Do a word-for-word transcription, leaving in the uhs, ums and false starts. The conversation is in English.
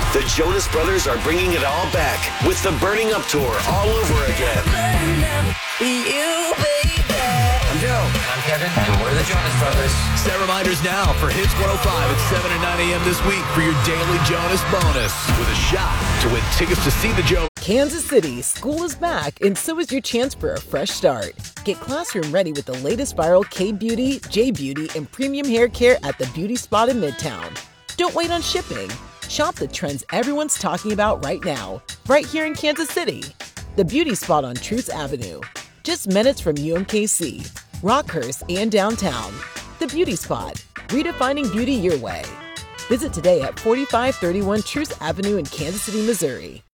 The Jonas Brothers are bringing it all back with the Burning Up Tour all over again. You, baby. I'm Joe. I'm Kevin. And we're the Jonas Brothers. Set reminders now for Hits one oh five at seven and nine a.m. this week for your daily Jonas bonus with a shot to win tickets to see the Jonas. Kansas City, school is back, and so is your chance for a fresh start. Get classroom ready with the latest viral K-Beauty, J-Beauty, and premium hair care at the Beauty Spot in Midtown. Don't wait on shipping. Shop the trends everyone's talking about right now, right here in Kansas City. The Beauty Spot on Truce Avenue, just minutes from U M K C, Rockhurst, and downtown. The Beauty Spot, redefining beauty your way. Visit today at forty-five thirty-one Truce Avenue in Kansas City, Missouri.